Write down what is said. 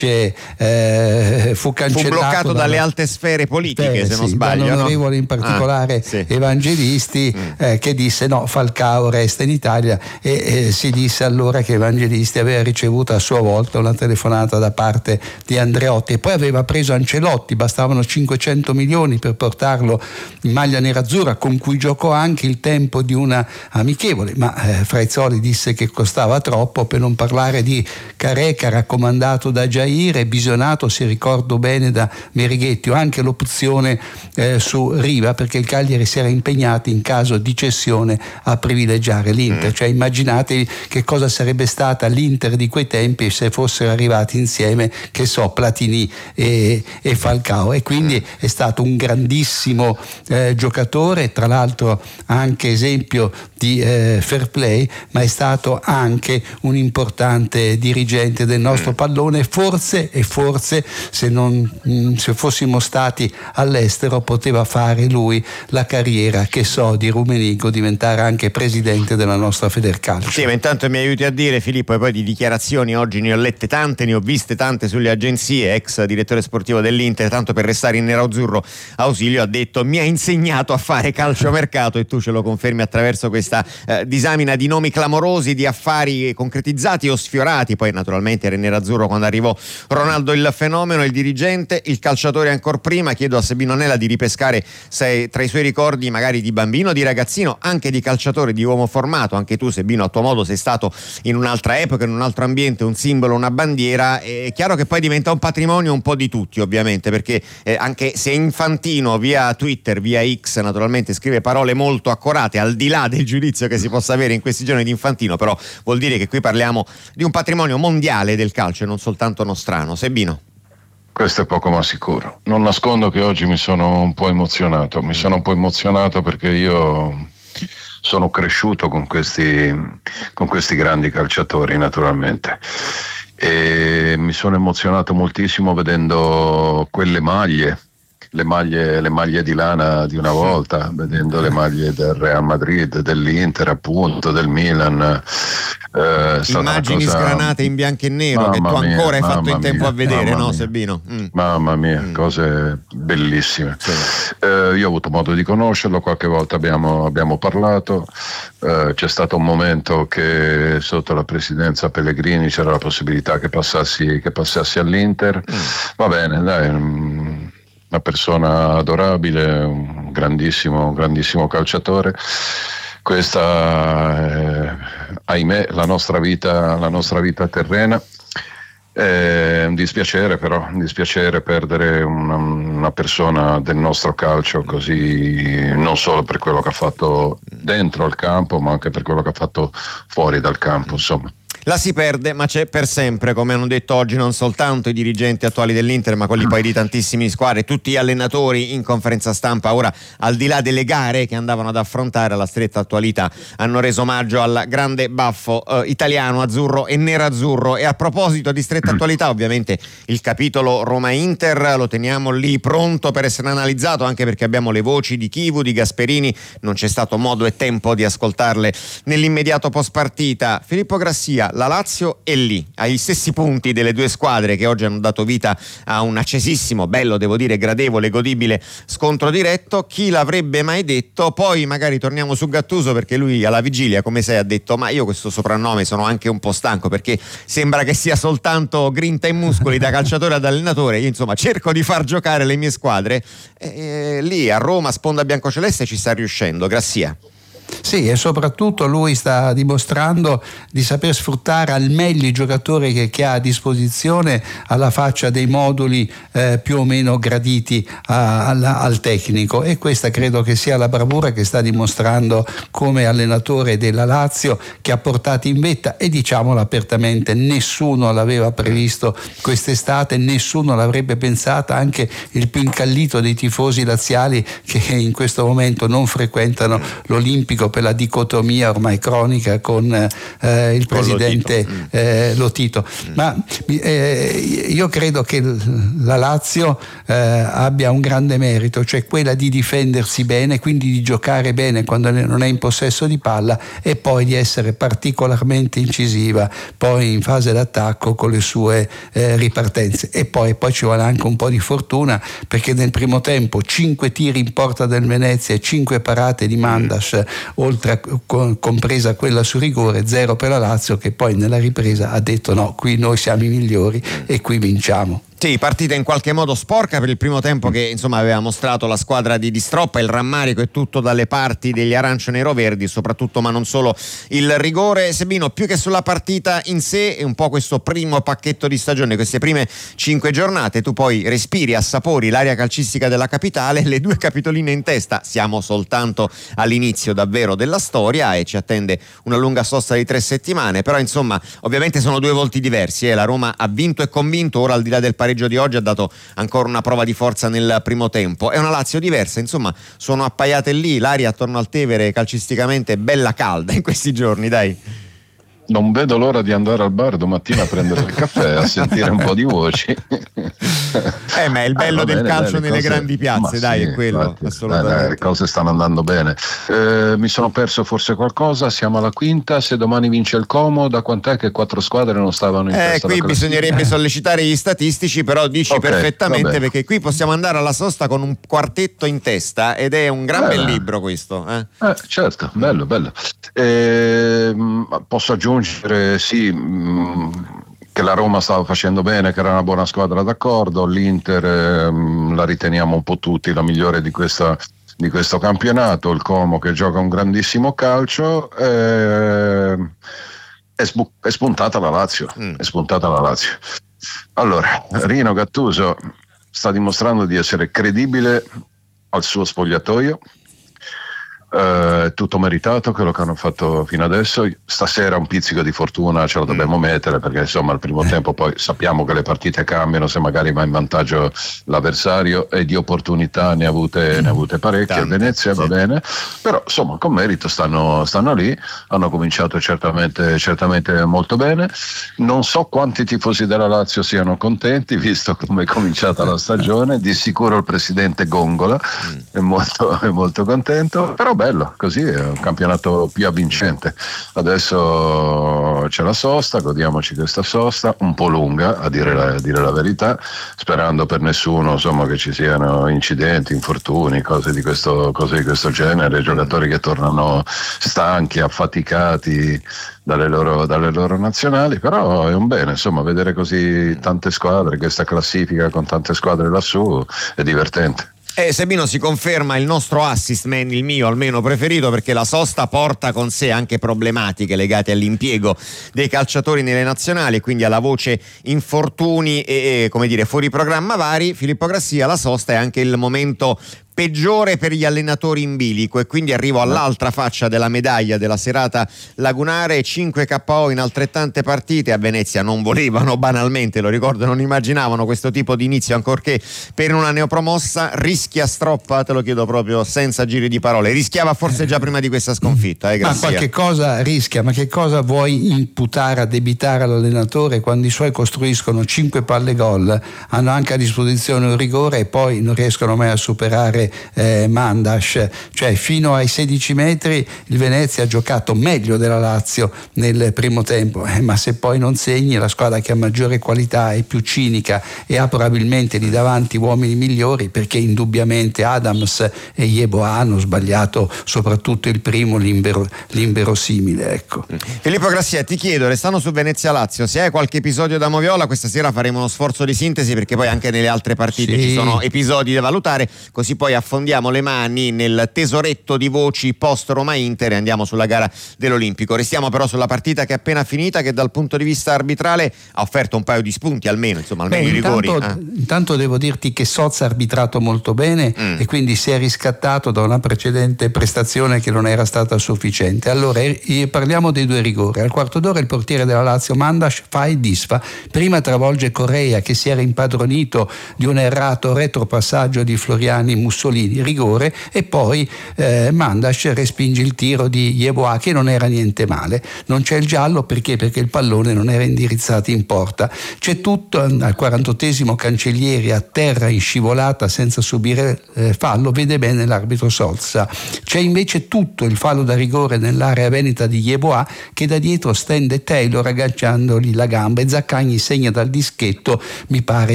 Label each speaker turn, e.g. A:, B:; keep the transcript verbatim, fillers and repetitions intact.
A: Eh, fu cancellato,
B: fu bloccato
A: dalla,
B: dalle alte sfere politiche,
A: eh,
B: se non
A: sì,
B: sbaglio,
A: dall'onorevole
B: no?
A: in particolare
B: ah, sì.
A: Evangelisti,
B: mm.
A: eh, che disse no, Falcao resta in Italia, e eh, si disse allora che Evangelisti aveva ricevuto a sua volta una telefonata da parte di Andreotti, e poi aveva preso Ancelotti, bastavano cinquecento milioni per portarlo in maglia nerazzurra, con cui giocò anche il tempo di una amichevole, ma eh, Frazzoli disse che costava troppo, per non parlare di Careca raccomandato da Jair e visionato, se ricordo bene, da Merighetti, o anche l'opzione eh, su Riva, perché il Cagliari si era impegnato in caso di cessione a privilegiare l'Inter. Mm. Cioè immaginatevi che cosa sarebbe stata l'Inter di quei tempi se fossero arrivati insieme, che so, Platini e, e Falcao, e quindi mm. è stato un grandissimo eh, giocatore, tra l'altro anche esempio di eh, fair play, ma è stato anche un importante dirigente del nostro mm. pallone. Forse e forse se non se fossimo stati all'estero poteva fare lui la carriera, che so, di Rummenigge, diventare anche presidente della nostra Federcalcio.
B: Sì, ma intanto mi aiuti a dire, Filippo, e poi di dichiarazioni oggi ne ho lette tante, ne ho viste tante sulle agenzie. Ex direttore sportivo dell'Inter, tanto per restare in nerazzurro, Ausilio ha detto: mi ha insegnato a fare calciomercato, e tu ce lo confermi attraverso questa eh, disamina di nomi clamorosi, di affari concretizzati o sfiorati. Poi naturalmente era in nerazzurro quando arrivò Ronaldo il fenomeno, il dirigente, il calciatore ancor prima. Chiedo a Sebino Nella di ripescare se tra i suoi ricordi magari di bambino, di ragazzino, anche di calciatore, di uomo formato. Anche tu, Sebino, a tuo modo sei stato in un'altra epoca, in un altro ambiente, un simbolo, una bandiera. È chiaro che poi diventa un patrimonio un po' di tutti, ovviamente, perché eh, anche se Infantino via Twitter, via X naturalmente, scrive parole molto accorate, al di là del giudizio che si possa avere in questi giorni di Infantino, però vuol dire che qui parliamo di un patrimonio mondiale del calcio e non soltanto nostrano. Sebino?
C: Questo è poco ma sicuro. Non nascondo che oggi mi sono un po' emozionato, mi sono un po' emozionato perché io sono cresciuto con questi, con questi grandi calciatori, naturalmente, e mi sono emozionato moltissimo vedendo quelle maglie, le maglie, le maglie di lana di una volta, vedendo le maglie del Real Madrid, dell'Inter, appunto, del Milan. Eh,
B: Immagini cosa... sgranate in bianco e nero, mamma che tu
C: mia,
B: ancora hai fatto in tempo
C: mia,
B: a vedere, no,
C: mia.
B: Sebino? Mm.
C: Mamma mia,
B: mm.
C: cose bellissime.
B: Sì.
C: Eh, io ho avuto modo di conoscerlo, qualche volta abbiamo, abbiamo parlato. Eh, c'è stato un momento che sotto la presidenza Pellegrini c'era la possibilità che passassi, che passassi all'Inter. Mm. Va bene, dai. Um, una persona adorabile, un grandissimo, un grandissimo calciatore. Questa è, ahimè, la nostra vita, la nostra vita terrena. È un dispiacere, però, un dispiacere perdere una, una persona del nostro calcio così, non solo per quello che ha fatto dentro il campo, ma anche per quello che ha fatto fuori dal campo, insomma.
B: La si perde, ma c'è per sempre, come hanno detto oggi non soltanto i dirigenti attuali dell'Inter, ma quelli poi di tantissime squadre, tutti gli allenatori in conferenza stampa. Ora, al di là delle gare che andavano ad affrontare, alla stretta attualità, hanno reso omaggio al grande baffo eh, italiano, azzurro e nerazzurro. E a proposito di stretta attualità, ovviamente il capitolo Roma-Inter lo teniamo lì pronto per essere analizzato, anche perché abbiamo le voci di Chivu, di Gasperini. Non c'è stato modo e tempo di ascoltarle nell'immediato post partita. Filippo Grassia, la Lazio è lì, agli stessi punti delle due squadre che oggi hanno dato vita a un accesissimo, bello, devo dire, gradevole, godibile scontro diretto. Chi l'avrebbe mai detto? Poi magari torniamo su Gattuso, perché lui alla vigilia, come sai, ha detto: ma io questo soprannome sono anche un po' stanco, perché sembra che sia soltanto grinta e muscoli da calciatore ad allenatore. Io insomma cerco di far giocare le mie squadre, e, e lì a Roma, sponda biancoceleste, ci sta riuscendo. Grassia.
A: Sì, e soprattutto lui sta dimostrando di saper sfruttare al meglio i giocatori che, che ha a disposizione, alla faccia dei moduli eh, più o meno graditi a, al, al tecnico, e questa credo che sia la bravura che sta dimostrando come allenatore della Lazio, che ha portato in vetta, e diciamolo apertamente, nessuno l'aveva previsto quest'estate, nessuno l'avrebbe pensata, anche il più incallito dei tifosi laziali che in questo momento non frequentano l'Olimpico critico per la dicotomia ormai cronica con eh, il presidente
B: con Lotito.
A: Eh, Lotito. Mm. Ma eh, io credo che la Lazio eh, abbia un grande merito, cioè quella di difendersi bene, quindi di giocare bene quando non è in possesso di palla e poi di essere particolarmente incisiva poi in fase d'attacco con le sue eh, ripartenze. E poi, poi ci vuole anche un po' di fortuna, perché nel primo tempo cinque tiri in porta del Venezia e cinque parate di Mandas, mm. oltre a, co- compresa quella su rigore, zero per la Lazio, che poi nella ripresa ha detto no, qui noi siamo i migliori e qui vinciamo.
B: Sì, partita in qualche modo sporca per il primo tempo che insomma aveva mostrato la squadra di Di Stroppa, il rammarico è tutto dalle parti degli arancio-nero-verdi, soprattutto ma non solo il rigore. Sebino, più che sulla partita in sé è un po' questo primo pacchetto di stagione, queste prime cinque giornate, tu poi respiri, assapori l'aria calcistica della capitale, le due capitoline in testa, siamo soltanto all'inizio davvero della storia e ci attende una lunga sosta di tre settimane, però insomma ovviamente sono due volti diversi, eh. La Roma ha vinto e convinto, ora al di là del pareggio di oggi ha dato ancora una prova di forza nel primo tempo, è una Lazio diversa, insomma sono appaiate lì, l'aria attorno al Tevere calcisticamente bella calda in questi giorni, dai.
C: Non vedo l'ora di andare al bar domattina a prendere il caffè, a sentire un po' di voci.
B: Eh, ma è il bello
C: ah,
B: del
C: bene,
B: calcio
C: bene,
B: nelle
C: cose...
B: grandi piazze, dai,
C: sì,
B: è quello,
C: infatti,
B: assolutamente.
C: Dai, le cose stanno andando bene. Eh, mi sono perso forse qualcosa, siamo alla quinta, se domani vince il Como, da quant'è che quattro squadre non stavano in
B: eh,
C: testa alla
B: qui bisognerebbe sollecitare gli statistici, però dici okay, perfettamente, perché qui possiamo andare alla sosta con un quartetto in testa ed è un gran eh, bel libro questo. Eh?
C: Eh, certo, bello, bello. Eh, posso aggiungere, sì, che la Roma stava facendo bene, che era una buona squadra, d'accordo, l'Inter ehm, la riteniamo un po' tutti la migliore di questa di questo campionato, il Como che gioca un grandissimo calcio, eh, è, sbu- è spuntata la Lazio, mm. è spuntata la Lazio. Allora, Rino Gattuso sta dimostrando di essere credibile al suo spogliatoio. Uh, tutto meritato quello che hanno fatto fino adesso. Stasera un pizzico di fortuna ce lo dobbiamo mm. mettere, perché insomma al primo tempo poi sappiamo che le partite cambiano, se magari va in vantaggio l'avversario, e di opportunità ne ha avute, mm. ne ha avute parecchie. Tante, Venezia sì. va bene, però insomma con merito stanno, stanno lì, hanno cominciato certamente, certamente molto bene. Non so quanti tifosi della Lazio siano contenti visto come è cominciata la stagione, di sicuro il presidente Gongola mm. è, molto, è molto contento, però bello, così è un campionato più avvincente. Adesso c'è la sosta, godiamoci questa sosta, un po' lunga a dire la, a dire la verità, sperando per nessuno insomma che ci siano incidenti, infortuni, cose di questo, cose di questo genere, giocatori che tornano stanchi, affaticati dalle loro, dalle loro nazionali, però è un bene, insomma, vedere così tante squadre, questa classifica con tante squadre lassù è divertente.
B: Eh, Sebino, si conferma il nostro assist man, il mio almeno preferito, perché la sosta porta con sé anche problematiche legate all'impiego dei calciatori nelle nazionali e quindi alla voce infortuni e, e come dire fuori programma vari. Filippo Grassia, la sosta è anche il momento peggiore per gli allenatori in bilico e quindi arrivo all'altra faccia della medaglia della serata lagunare. Cinque K O in altrettante partite. A Venezia non volevano, banalmente, lo ricordo, non immaginavano questo tipo di inizio, ancorché per una neopromossa. Rischia Stroppa, te lo chiedo proprio senza giri di parole, rischiava forse già prima di questa sconfitta, eh,
A: ma qualche cosa rischia, ma che cosa vuoi imputare, addebitare all'allenatore quando i suoi costruiscono cinque palle gol, hanno anche a disposizione un rigore e poi non riescono mai a superare Eh, Mandas, cioè fino ai sedici metri il Venezia ha giocato meglio della Lazio nel primo tempo, eh, ma se poi non segni, la squadra che ha maggiore qualità è più cinica e ha probabilmente lì davanti uomini migliori, perché indubbiamente Adams e Yeboah hanno sbagliato soprattutto il primo, l'imbero, l'inverosimile, ecco.
B: Filippo Grassia, ti chiedo, restando su Venezia Lazio, se hai qualche episodio da Moviola, questa sera faremo uno sforzo di sintesi, perché poi anche nelle altre partite sì. ci sono episodi da valutare, così poi affondiamo le mani nel tesoretto di voci post Roma Inter e andiamo sulla gara dell'Olimpico. Restiamo però sulla partita che è appena finita, che dal punto di vista arbitrale ha offerto un paio di spunti almeno, insomma almeno Beh, i rigori.
A: Intanto, eh. intanto devo dirti che Sozza ha arbitrato molto bene mm. e quindi si è riscattato da una precedente prestazione che non era stata sufficiente. Allora eh, parliamo dei due rigori. Al quarto d'ora il portiere della Lazio Mandas fa e disfa, prima travolge Correa che si era impadronito di un errato retropassaggio di Floriani Musso Orsolini, rigore, e poi eh, Mandas respinge il tiro di Yeboah, che non era niente male. Non c'è il giallo perché? Perché il pallone non era indirizzato in porta. C'è tutto. Al quarantottesimo Cancellieri a terra in scivolata senza subire eh, fallo, vede bene l'arbitro Solza. C'è invece tutto il fallo da rigore nell'area veneta di Yeboah, che da dietro stende Taylor agganciandogli la gamba, e Zaccagni segna dal dischetto, mi pare